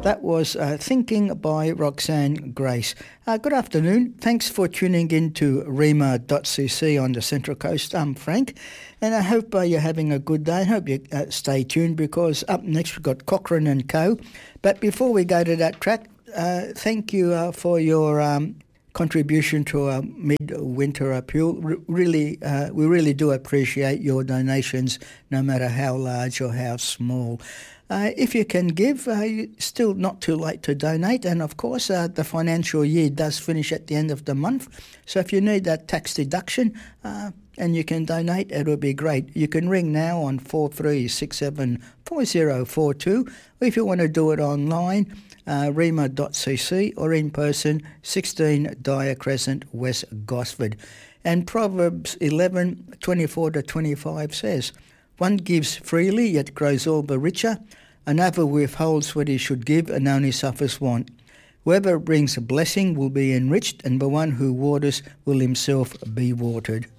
That was Thinking by Roxanne Grace. Good afternoon. Thanks for tuning in to rima.cc on the Central Coast. I'm Frank, and I hope you're having a good day. I hope you stay tuned, because up next we've got Cochrane and Co. But before we go to that track, thank you for your contribution to our midwinter appeal. We really do appreciate your donations, no matter how large or how small. If you can give, still not too late to donate. And of course, the financial year does finish at the end of the month. So if you need that tax deduction and you can donate, it would be great. You can ring now on 43674042. Or if you want to do it online, rima.cc, or in person, 16 Dyer Crescent, West Gosford. And Proverbs 11:24-25 says, "One gives freely, yet grows all the richer. Another withholds what he should give and only suffers want. Whoever brings a blessing will be enriched, and the one who waters will himself be watered."